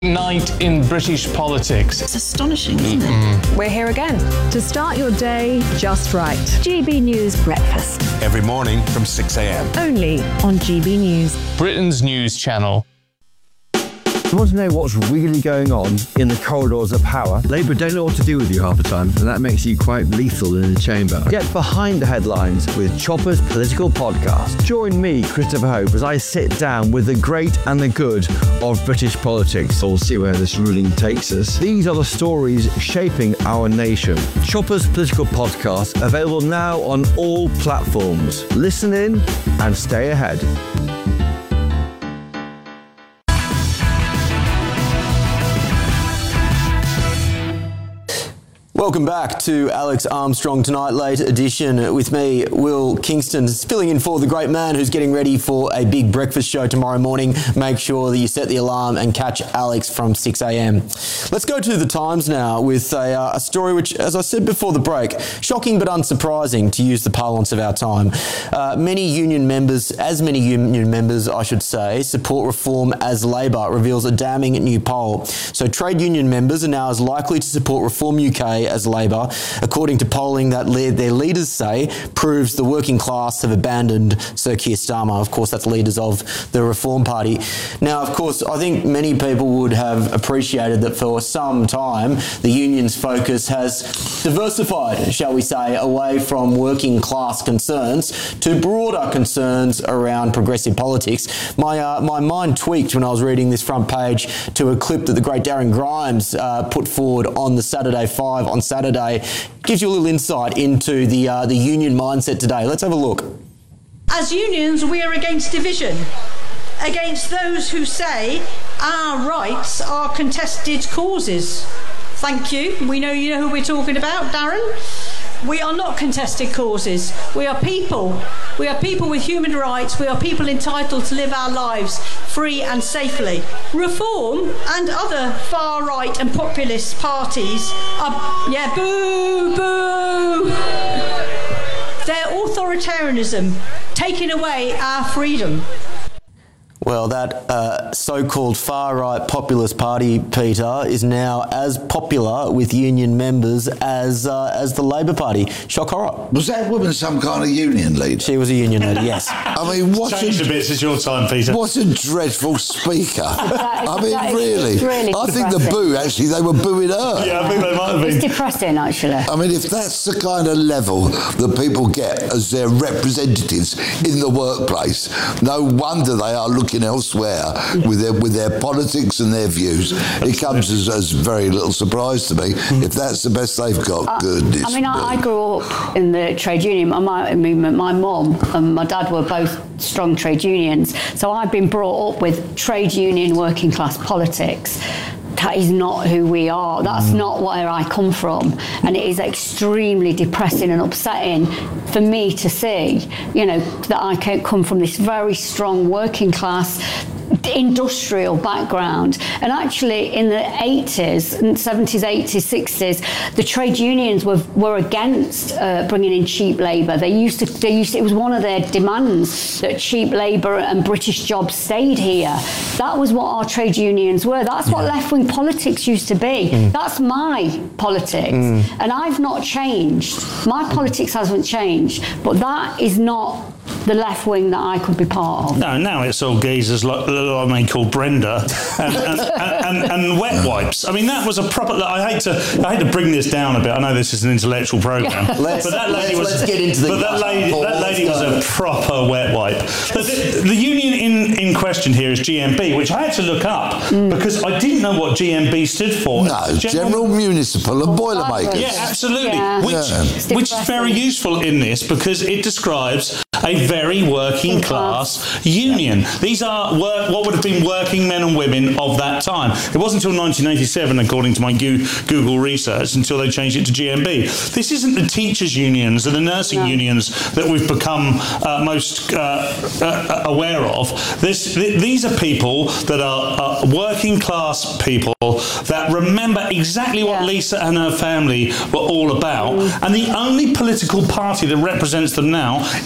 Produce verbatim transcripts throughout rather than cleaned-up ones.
Night in British politics. It's astonishing, isn't it? We're here again to start your day just right. G B News Breakfast. Every morning from six a.m. Only on G B News. Britain's news channel. You want to know what's really going on in the corridors of power? Labour don't know what to do with you half the time, and that makes you quite lethal in the chamber. Get behind the headlines with Chopper's Political Podcast. Join me, Christopher Hope, as I sit down with the great and the good of British politics. We'll see where this ruling takes us. These are the stories shaping our nation. Chopper's Political Podcast, available now on all platforms. Listen in and stay ahead. Welcome back to Alex Armstrong Tonight, late edition with me, Will Kingston, filling in for the great man who's getting ready for a big breakfast show tomorrow morning. Make sure that you set the alarm and catch Alex from six a.m. Let's go to the Times now with a, uh, a story which, as I said before the break, shocking but unsurprising, to use the parlance of our time. Uh, many union members, as many union members, I should say, support reform as Labour, reveals a damning new poll. So trade union members are now as likely to support Reform U K as Labour, according to polling that le- their leaders say proves the working class have abandoned Sir Keir Starmer. Of course, that's leaders of the Reform Party. Now, of course, I think many people would have appreciated that for some time the union's focus has diversified, shall we say, away from working class concerns to broader concerns around progressive politics. My uh, my mind tweaked when I was reading this front page to a clip that the great Darren Grimes uh, put forward on the Saturday Five on Saturday. Gives you a little insight into the uh, the union mindset today. Let's have a look. As unions, we are against division, against those who say our rights are contested causes. Thank you. We know you know who we're talking about, Darren. We are not contested causes. We are people. We are people with human rights. We are people entitled to live our lives free and safely. Reform and other far-right and populist parties are... Yeah, boo, boo! Their authoritarianism, taking away our freedom. Well, that uh, so-called far-right populist party, Peter, is now as popular with union members as uh, as the Labor Party. Shock horror. Was that woman some kind of union leader? She was a union leader, yes. I mean, what Changed a, a bit since your time, Peter. What a dreadful speaker. That is, I mean, that is, really. it's really I think the depressing. boo, actually, they were booing her. Yeah, I think they might have been. It's depressing, actually. I mean, if that's the kind of level that people get as their representatives in the workplace, no wonder they are looking elsewhere with their with their politics and their views. It comes as, as very little surprise to me. If that's the best they've got, Uh, goodness. I mean, I, I grew up in the trade union my, movement. My mum and my dad were both strong trade unions. So I've been brought up with trade union working class politics. That is not who we are. That's mm. not where I come from. And it is extremely depressing and upsetting for me to see, you know, that I can come from this very strong working class industrial background. And actually in the eighties, seventies, eighties, sixties, the trade unions were were against uh, bringing in cheap labour. They used to, they used to, it was one of their demands that cheap labour and British jobs stayed here. That was what our trade unions were. That's what yeah. left-wing politics used to be. Mm. That's my politics. Mm. And I've not changed. My politics hasn't changed. But that is not the left wing that I could be part of. No, now it's all geezers like I mean called Brenda and, and, and, and, and wet wipes. I mean, that was a proper. I hate to I hate to bring this down a bit. I know this is an intellectual program, let's, but that lady let's, was. Let's get into the but that lady, that lady was a proper wet wipe. But the, the union in, in question here is G M B, which I had to look up mm. because I didn't know what G M B stood for. No, General, General Municipal and Boilermakers. Yeah, absolutely. Yeah. Which yeah. which is very useful in this because it describes a very working class union. These are work, what would have been working men and women of that time. It wasn't until nineteen eighty-seven, according to my Google research, until they changed it to G M B. This isn't the teachers' unions and the nursing no. unions that we've become uh, most uh, uh, aware of. This, th- these are people that are uh, working class people that remember exactly what yeah. Lisa and her family were all about. Mm. And the only political party that represents them now is on the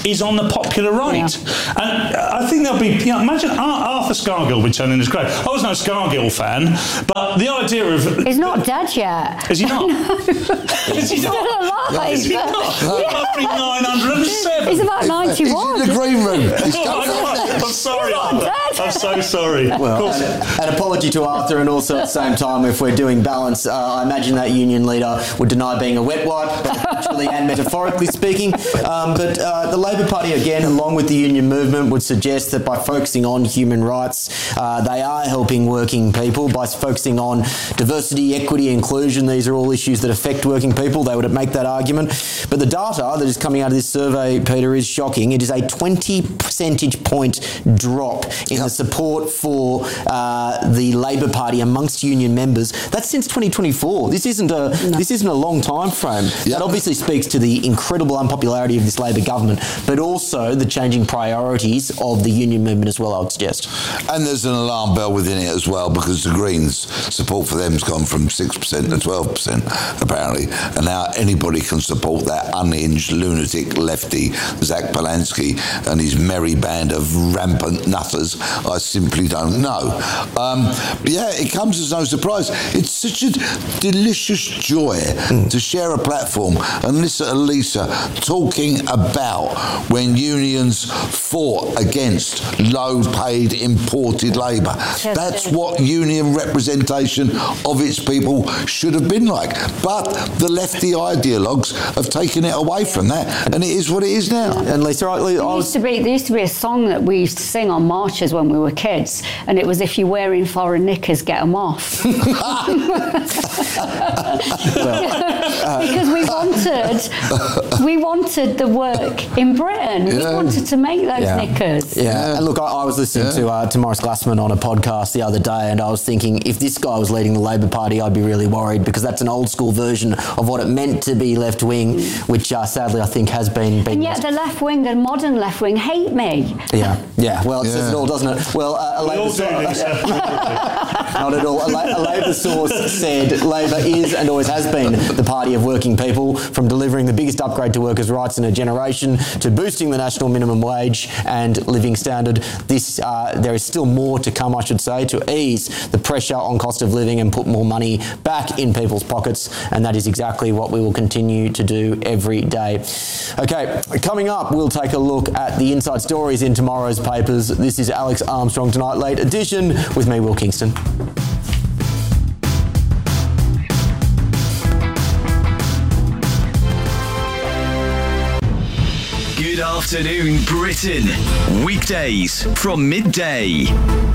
the popular right. Yeah. And I think there'll be, you know, imagine Arthur Scargill returning as great. I was no Scargill fan, but the idea of... He's not dead yet. Is he not? Is he not? Still alive. Is he not? Yeah. nine hundred seven. He's about ninety-one. He's in the green room. He's oh, I'm sorry. I'm, I'm so sorry. Well, an, an apology to Arthur, and also at the same time, if we're doing balance, uh, I imagine that union leader would deny being a wet wipe, literally and metaphorically speaking. Um, but uh, the Labor Party, again, along with the union movement, would suggest that by focusing on human rights, uh, they are helping working people. By focusing on diversity, equity, inclusion, these are all issues that affect working people. They would make that argument. But the data that is coming out of this survey, Peter, is shocking. It is a twenty percentage point drop in yep. the support for uh, the Labor Party amongst union members. That's since twenty twenty-four. This isn't a no. this isn't a long time frame. Yep. That obviously speaks to the incredible unpopularity of this Labor government, but also the changing priorities of the union movement as well, I would suggest. And there's an alarm bell within it as well, because the Greens' support for them has gone from six percent to twelve percent, apparently. And now anybody can support that unhinged lunatic lefty, Zach Polanski, and his merry band of rampant nutters. I simply don't know. Um, but yeah, it comes as no surprise. It's such a delicious joy mm. to share a platform and listen to Lisa talking about when unions fought against low-paid imported labour. Yes, That's what union representation of its people should have been like. But the lefty ideologues have taken it away from that, and it is what it is now. And Lisa, I, I there, used to be, there used to be a song that we used to sing on marches when we were kids, and it was, if you're wearing foreign knickers, get them off. well, uh, because we wanted we wanted the work in Britain. Yeah. We wanted to make those yeah. knickers. Yeah. yeah. And look, I, I was listening yeah. to uh, to Morris Glassman on a podcast the other day, and I was thinking, if this guy was leading the Labor Party, I'd be really worried, because that's an old school version of what it meant to be left wing, which uh, sadly I think has been been. And yet the left wing, the modern left wing, hate me. Yeah, yeah. Well, it yeah. says it all, doesn't it? Well, uh, a Labor source, not at all. A, La- a Labor source said Labor is and always has been the party of working people, from delivering the biggest upgrade to workers' rights in a generation to boosting the national minimum wage and living standard. This uh, there is still more to come, I should say, to ease the pressure on cost of living and put more money back in people's pockets, and that is exactly what we will continue to do every day. Okay, coming up, we'll take a look at the inside stories in tomorrow's papers. This is Alex Armstrong Tonight Late Edition with me, Will Kingston. Good afternoon, Britain. Weekdays from midday.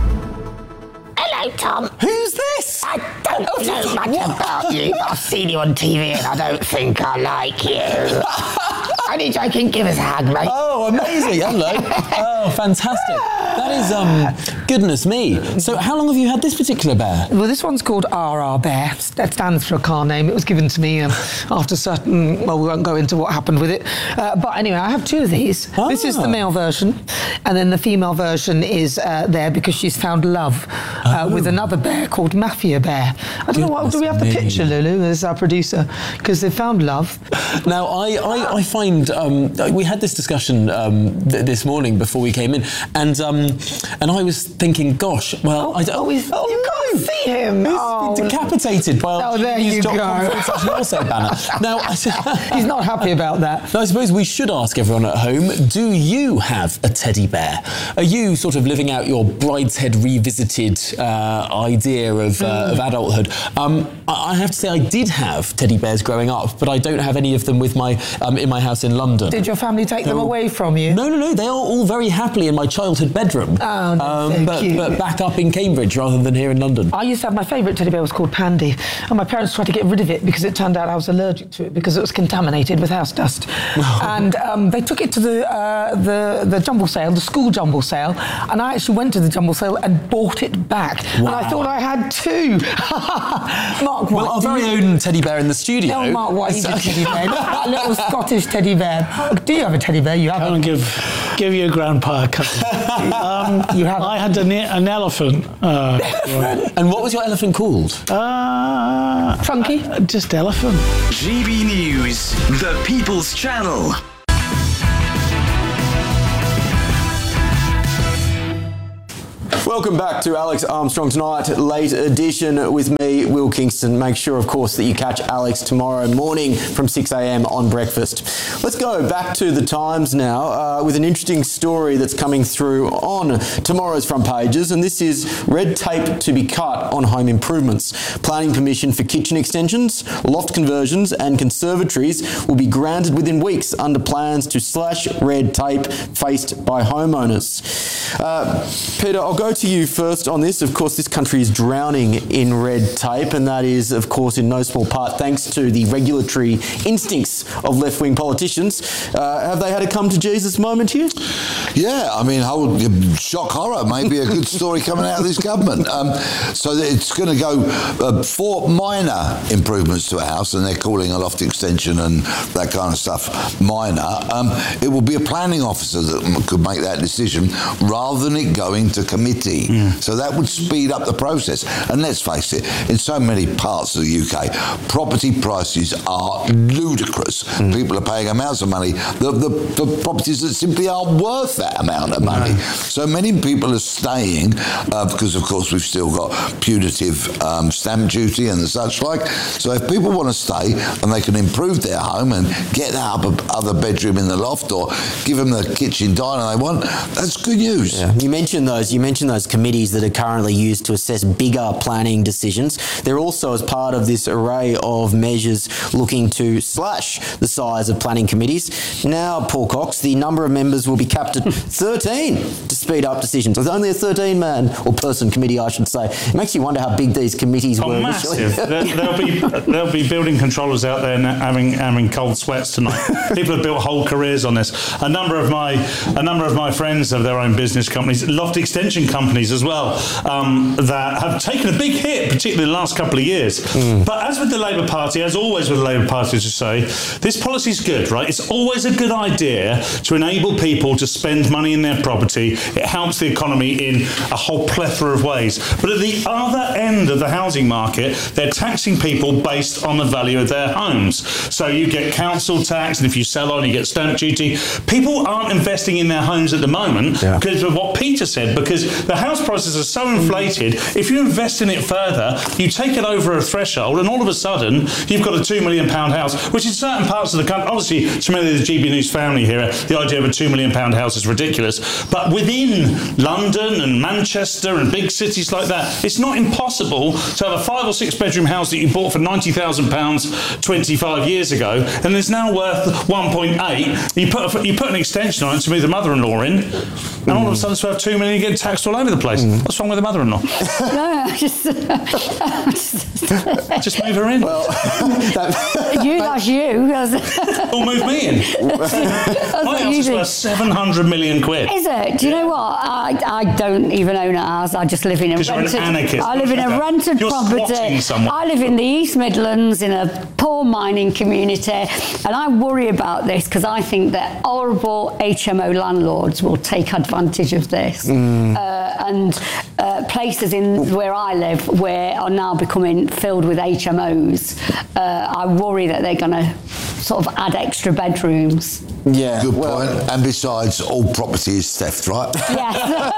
Hello, Tom. Who's this? I don't oh, know much what? about you, but I've seen you on T V and I don't think I like you. Only joking, give us a hug, mate. Oh, amazing. Hello. Oh, fantastic. That is, um, goodness me. So how long have you had this particular bear? Well, this one's called R R Bear. That stands for a car name. It was given to me um, after certain, well, we won't go into what happened with it. Uh, but anyway, I have two of these. Ah. This is the male version, and then the female version is uh, there because she's found love uh, oh. with another bear called Mafia Bear. I don't goodness know, what, do we have me. the picture, Lulu, as our producer? Because they found love. Now, I, I, I find, um, we had this discussion um, th- this morning before we came in, and um, and I was thinking, gosh, well, oh, I don't... Oh, he's, oh you no. can't see him. He's oh. been decapitated by oh, there you go. banner. Now, I, he's not happy about that. Now, I suppose we should ask everyone at home, do you have a teddy bear? Are you sort of living out your Brideshead Revisited uh, idea of, uh, mm. of adulthood? Um, I, I have to say I did have teddy bears growing up, but I don't have any of them with my um, in my house in London. Did your family take They're them away from you? No, no, no. They are all very happily in my childhood bedroom. Oh, no, um, but, but back up in Cambridge rather than here in London. I used to have my favourite teddy bear was called Pandy, and my parents tried to get rid of it because it turned out I was allergic to it because it was contaminated with house dust. And um, they took it to the, uh, the the jumble sale, the school jumble sale, and I actually went to the jumble sale and bought it back. Wow. And I thought I had two. Mark White. Well, our very own teddy bear in the studio. Oh, Mark White, he's a teddy bear. That little Scottish teddy bear. Do you have a teddy bear? You have. I'll give give your grandpa a couple. um, you have. I had an, an elephant. Uh, and what was your elephant called? Uh, Funky. Uh, just elephant. G B News, the People's Channel. Welcome back to Alex Armstrong Tonight, late edition with me, Will Kingston. Make sure, of course, that you catch Alex tomorrow morning from six a.m. on Breakfast. Let's go back to the Times now uh, with an interesting story that's coming through on tomorrow's front pages, and this is red tape to be cut on home improvements. Planning permission for kitchen extensions, loft conversions and conservatories will be granted within weeks under plans to slash red tape faced by homeowners. Uh, Peter, I'll go to you first on this. Of course, this country is drowning in red tape, and that is, of course, in no small part thanks to the regulatory instincts of left-wing politicians. Uh, have they had a come-to-Jesus moment here? Yeah, I mean, whole, shock horror may be a good story coming out of this government. Um, so it's going to go uh, for minor improvements to a house, and they're calling a loft extension and that kind of stuff minor. Um, it will be a planning officer that could make that decision rather than it going to committee. Mm. So that would speed up the process. And let's face it, in so many parts of the U K, property prices are ludicrous. Mm. People are paying amounts of money the, the, the properties that simply aren't worth that amount of money. No. So many people are staying uh, because, of course, we've still got punitive um, stamp duty and the such like. So if people want to stay and they can improve their home and get that other bedroom in the loft or give them the kitchen diner they want, that's good news. Yeah. You mentioned those. You mentioned those committees that are currently used to assess bigger planning decisions. They're also, as part of this array of measures, looking to slash the size of planning committees. Now, Paul Cox, the number of members will be capped at thirteen to speed up decisions. It's only a thirteen-man or person committee, I should say. It makes you wonder how big these committees oh, were massive. initially. there, there'll be there'll be building controllers out there having having cold sweats tonight. People have built whole careers on this. A number of my a number of my friends have their own business companies, loft extension companies as well, um, that have taken a big hit, particularly in the last couple of years. Mm. But as with the Labour Party, as always with the Labour Party, as you say, this policy is good, right? It's always a good idea to enable people to spend money in their property. It helps the economy in a whole plethora of ways. But at the other end of the housing market, they're taxing people based on the value of their homes. So you get council tax, and if you sell on, you get stamp duty. People aren't investing in their homes at the moment yeah. because of what Peter said, because the house prices are so inflated. If you invest in it further, you take it over a threshold, and all of a sudden, you've got a two million pound house, which in certain parts of the country, obviously, to many of the G B News family here, the idea of a two million pound house is ridiculous. But within London and Manchester and big cities like that, it's not impossible to have a five or six bedroom house that you bought for ninety thousand pounds twenty-five years ago, and it's now worth one point eight. You put a, you put an extension on it to move the mother-in-law in, and mm. all of a sudden it's worth two million. You get taxed all over the place. Mm. What's wrong with the mother-in-law? No, just, just move her in. Well, that, you, that's you. Or move me in. My house is worth seven hundred million quid. Is it? Do you know what? I, I don't even own a house. I just live in a rented. You're an anarchist. I live in a rented You're property. I live in the East Midlands in a poor mining community, and I worry about this because I think that horrible H M O landlords will take advantage of this. Mm. Uh, and uh, places in where I live where are now becoming filled with H M Os. Uh, I worry that they're going to sort of add extra bedrooms. Yeah, good well, point. And besides, all property is theft, right? Yes.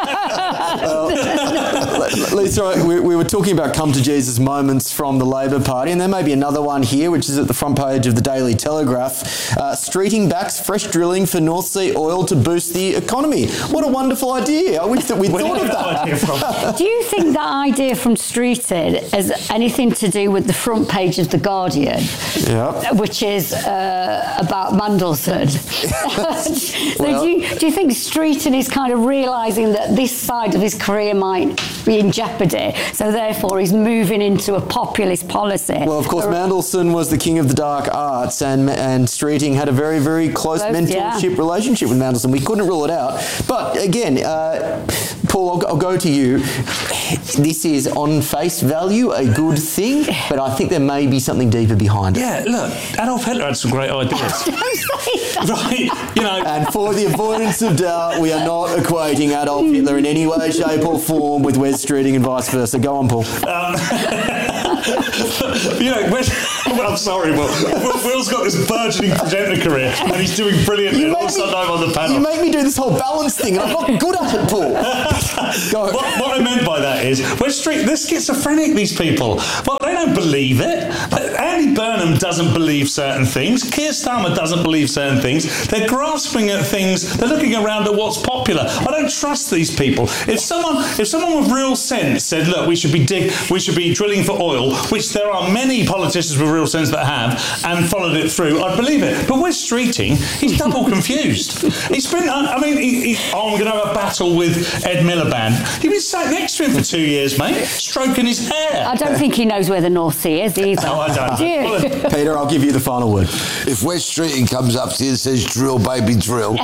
well, Lisa, we, we were talking about come to Jesus moments from the Labor Party, and there may be another one here, which is at the front page of the Daily Telegraph. Uh, Streeting backs fresh drilling for North Sea oil to boost the economy. What a wonderful idea! I wish that we'd thought of that. Do you think that idea from Streeting has anything to do with the front page of the Guardian? Yeah. Which is uh, about Mandelson. so well, do, you, do you think Streeting is kind of realising that this side of his career might be in jeopardy, so therefore he's moving into a populist policy? Well, of course, Mandelson was the king of the dark arts, and and Streeting had a very, very close Both, mentorship yeah. relationship with Mandelson. We couldn't rule it out. But again, uh, Paul, I'll, I'll go to you. This is on face value a good thing, but I think there may be something deeper behind it. Yeah, look, Adolf Hitler had some great ideas. Don't say that. Right, you know. And for the avoidance of doubt, we are not equating Adolf Hitler in any way, shape or form with Wes Streeting and vice versa. Go on, Paul. Um, you know, Wes, I'm sorry, Will. Will. Will's got this burgeoning presenter career, and he's doing brilliantly. And all of a sudden, I'm on the panel. You make me do this whole balance thing, and I'm not good at it, Paul. Go. What, what I meant by that is, we're street. They're schizophrenic. These people. Well, they don't believe it. Andy Burnham doesn't believe certain things. Keir Starmer doesn't believe certain things. They're grasping at things. They're looking around at what's popular. I don't trust these people. If someone, if someone with real sense said, "Look, we should be dig, we should be drilling for oil," which there are many politicians with real sense that have, and followed it through, I'd believe it. But with Streeting, he's double confused. He's been. I mean, he, he, oh, I'm going to have a battle with Ed Miliband. You've been sat next to him for two years, mate, stroking his hair. I don't think he knows where the North Sea is either. No, I don't. Do you? Peter, I'll give you the final word. If Wes Streeting comes up to you and says, "Drill, baby, drill,"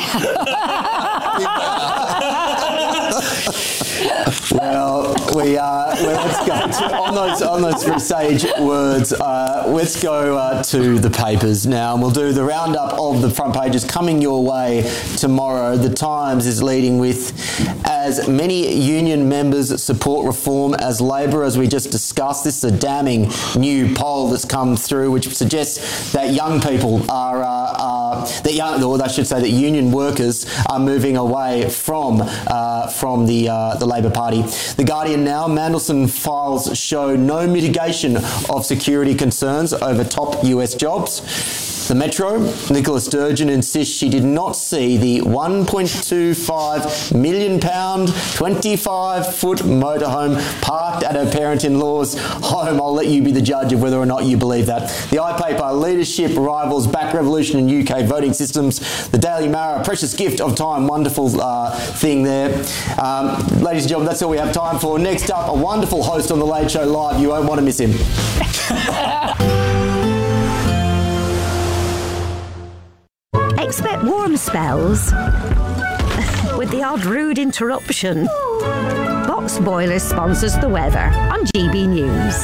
Well, we uh, well, let's go to, on those on those three sage words. Uh, let's go uh, to the papers now, and we'll do the roundup of the front pages coming your way tomorrow. The Times is leading with, as many union members support reform as Labor, as we just discussed. This is a damning new poll that's come through, which suggests that young people are, uh, are that young, or I should say, that union workers are moving away from uh, from the uh, the Labor Party. The Guardian now, Mandelson files show no mitigation of security concerns over top U S jobs. The Metro, Nicola Sturgeon insists she did not see the one point two five million pound, twenty-five foot motorhome parked at her parent-in-law's home. I'll let you be the judge of whether or not you believe that. The iPaper, leadership rivals back revolution in U K voting systems. The Daily Mirror, precious gift of time, wonderful uh, thing there. Um, ladies and gentlemen, that's all we have time for. Next up, a wonderful host on The Late Show Live. You won't want to miss him. Expect warm spells with the odd rude interruption. Box Boilers sponsors the weather on G B News.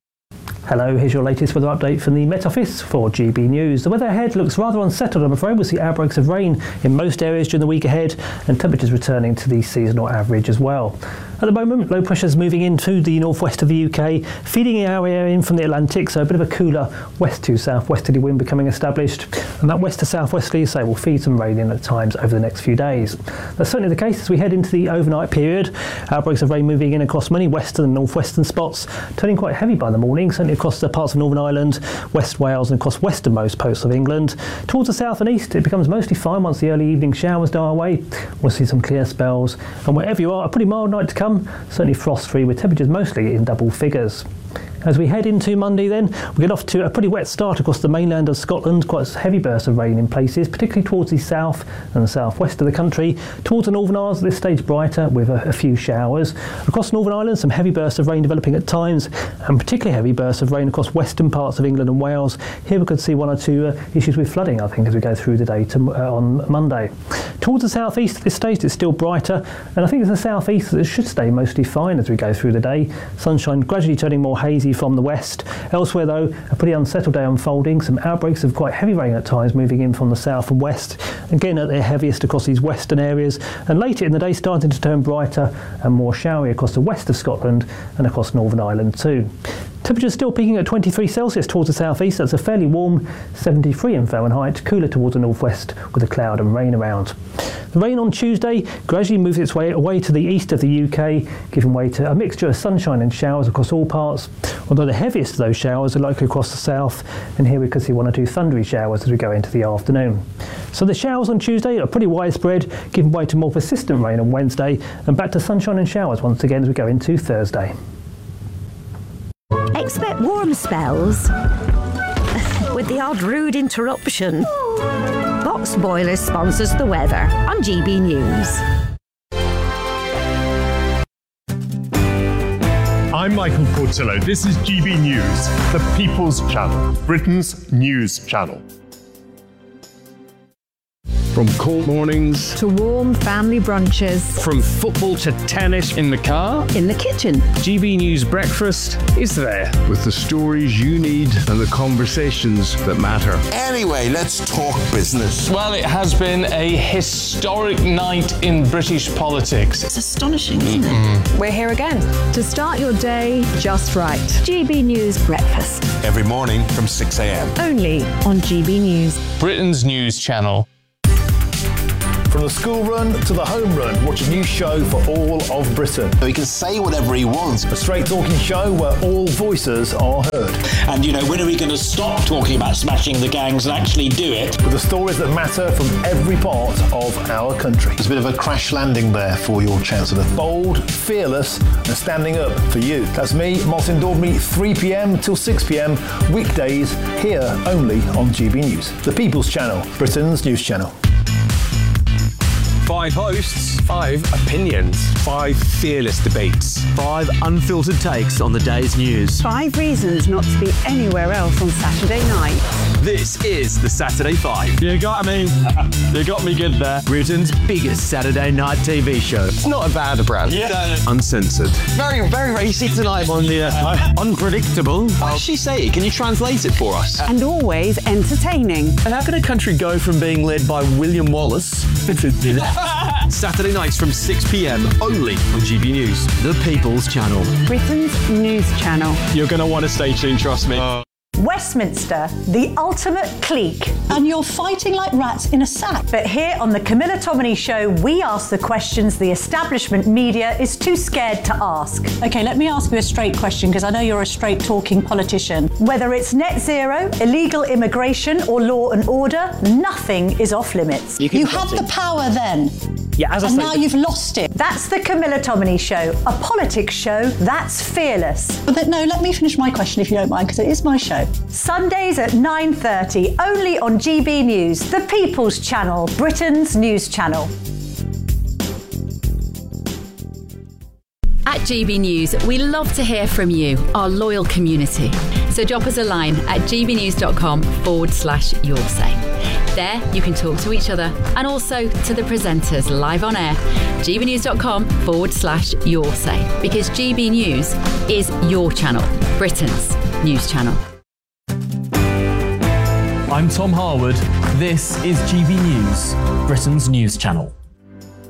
Hello, here's your latest weather update from the Met Office for G B News. The weather ahead looks rather unsettled, I'm afraid. We'll see outbreaks of rain in most areas during the week ahead, and temperatures returning to the seasonal average as well. At the moment, low pressure is moving into the northwest of the U K, feeding our area in from the Atlantic, so a bit of a cooler west to southwesterly wind becoming established, and that west to southwesterly, so will feed some rain in at times over the next few days. That's certainly the case as we head into the overnight period. Outbreaks of rain moving in across many western and northwestern spots, turning quite heavy by the morning, certainly across the parts of Northern Ireland, West Wales and across westernmost coasts of England. Towards the south and east, it becomes mostly fine once the early evening showers die away. We'll see some clear spells, and wherever you are, a pretty mild night to come, certainly frost-free with temperatures mostly in double figures. As we head into Monday then, we get off to a pretty wet start across the mainland of Scotland, quite a heavy burst of rain in places, particularly towards the south and the southwest of the country. Towards the Northern Isles, at this stage brighter with a, a few showers. Across Northern Ireland, some heavy bursts of rain developing at times, and particularly heavy bursts of rain across western parts of England and Wales. Here we could see one or two uh, issues with flooding, I think, as we go through the day to, uh, on Monday. Towards the southeast at this stage, it's still brighter, and I think it's the southeast that it should stay mostly fine as we go through the day. Sunshine gradually turning more hazy from the west. Elsewhere though, a pretty unsettled day unfolding, some outbreaks of quite heavy rain at times moving in from the south and west, again at their heaviest across these western areas, and later in the day starting to turn brighter and more showery across the west of Scotland and across Northern Ireland too. Temperatures still peaking at twenty-three Celsius towards the southeast. That's a fairly warm seventy-three in Fahrenheit, cooler towards the northwest with a cloud and rain around. The rain on Tuesday gradually moves its way away to the east of the U K, giving way to a mixture of sunshine and showers across all parts, although the heaviest of those showers are likely across the south, and here we could see one or two thundery showers as we go into the afternoon. So the showers on Tuesday are pretty widespread, giving way to more persistent rain on Wednesday, and back to sunshine and showers once again as we go into Thursday. Expect warm spells with the odd rude interruption. Box Boilers sponsors the weather on G B News. I'm Michael Portillo. This is G B News, the People's Channel, Britain's news channel. From cold mornings to warm family brunches. From football to tennis in the car. In the kitchen. G B News Breakfast is there with the stories you need and the conversations that matter. Anyway, let's talk business. Well, it has been a historic night in British politics. It's astonishing, isn't it? We're here again to start your day just right. G B News Breakfast. Every morning from six a.m. Only on G B News. Britain's news channel. From the school run to the home run, watch a new show for all of Britain. He can say whatever he wants. A straight talking show where all voices are heard. And, you know, when are we going to stop talking about smashing the gangs and actually do it? With the stories that matter from every part of our country. There's a bit of a crash landing there for your Chancellor. Bold, fearless, and standing up for you. That's me, Martin Daubney, three p.m. till six p.m. weekdays, here only on G B News. The People's Channel, Britain's news channel. Five hosts, five opinions, five fearless debates, five unfiltered takes on the day's news. Five reasons not to be anywhere else on Saturday night. This is the Saturday Five. You got me. You got me good there. Britain's biggest Saturday night T V show. It's not a bad brand. Yeah. Uncensored. Very, very racy tonight on the uh, unpredictable. What does she say? Can you translate it for us? And always entertaining. And how can a country go from being led by William Wallace Saturday nights from six p.m. only on G B News, the People's Channel. Britain's news channel. You're going to want to stay tuned, trust me. Uh. Westminster, the ultimate clique. And you're fighting like rats in a sack. But here on the Camilla Tominey Show, we ask the questions the establishment media is too scared to ask. OK, let me ask you a straight question, because I know you're a straight-talking politician. Whether it's net zero, illegal immigration or law and order, nothing is off limits. You, you had the power then. Yeah, as I and said, now you've lost it. That's the Camilla Tominey Show, a politics show that's fearless. But then, no, let me finish my question if you don't mind, because it is my show. Sundays at nine thirty, only on G B News, the People's Channel, Britain's news channel. At G B News, we love to hear from you, our loyal community. So drop us a line at gbnews.com forward slash your say. There, you can talk to each other and also to the presenters live on air. gbnews.com forward slash your say. Because G B News is your channel, Britain's news channel. I'm Tom Harwood. This is G B News, Britain's news channel.